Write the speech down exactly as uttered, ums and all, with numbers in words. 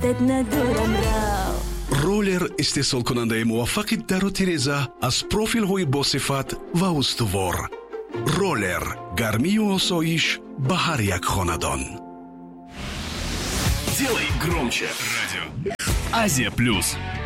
дастат надорам рав. роллер истеҳсолкунандаи муваффақи дару тиреза аз профилҳои босифат ва устувор. роллер гармию осоиш ба ҳар як хонадон. Делай громче. Радио Азия Плюс.